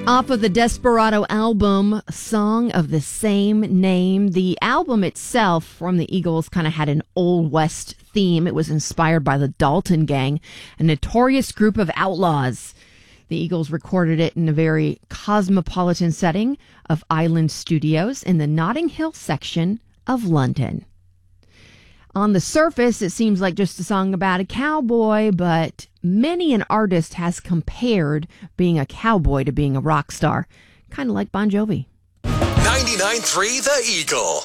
Off of the Desperado album, Song of the Same Name. The album itself from the Eagles kind of had an Old West theme. It was inspired by the Dalton Gang, a notorious group of outlaws. The Eagles recorded it in a very cosmopolitan setting of Island Studios in the Notting Hill section of London. On the surface, it seems like just a song about a cowboy, but many an artist has compared being a cowboy to being a rock star, kind of like Bon Jovi. 99.3 The Eagle.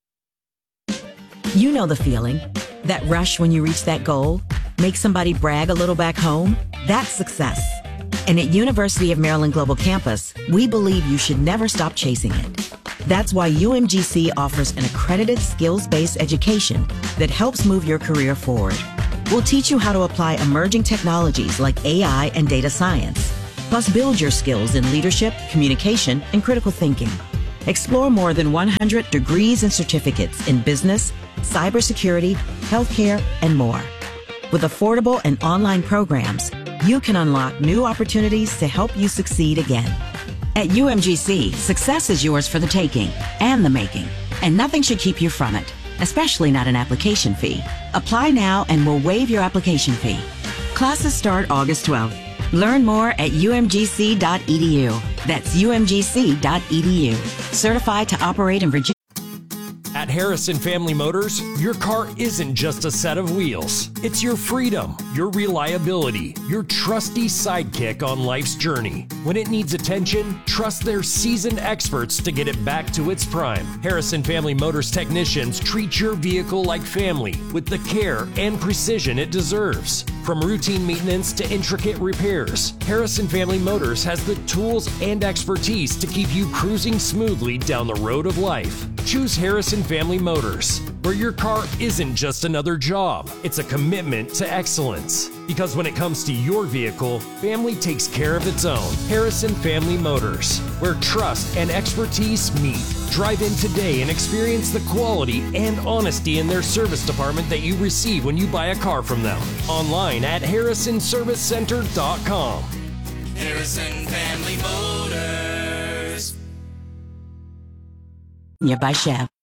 You know the feeling. That rush when you reach that goal. Make somebody brag a little back home. That's success. And at University of Maryland Global Campus, we believe you should never stop chasing it. That's why UMGC offers an accredited skills-based education that helps move your career forward. We'll teach you how to apply emerging technologies like AI and data science, plus build your skills in leadership, communication, and critical thinking. Explore more than 100 degrees and certificates in business, cybersecurity, healthcare, and more. With affordable and online programs, you can unlock new opportunities to help you succeed again. At UMGC, success is yours for the taking and the making, and nothing should keep you from it, especially not an application fee. Apply now and we'll waive your application fee. Classes start August 12th. Learn more at umgc.edu. That's umgc.edu. Certified to operate in Virginia. At Harrison Family Motors, your car isn't just a set of wheels. It's your freedom, your reliability, your trusty sidekick on life's journey. When it needs attention, trust their seasoned experts to get it back to its prime. Harrison Family Motors technicians treat your vehicle like family with the care and precision it deserves. From routine maintenance to intricate repairs, Harrison Family Motors has the tools and expertise to keep you cruising smoothly down the road of life. Choose Harrison Family Motors, where your car isn't just another job, it's a commitment to excellence. Because when it comes to your vehicle, family takes care of its own. Harrison Family Motors, where trust and expertise meet. Drive in today and experience the quality and honesty in their service department that you receive when you buy a car from them. Online at harrisonservicecenter.com. Harrison Family Motors. By Chef.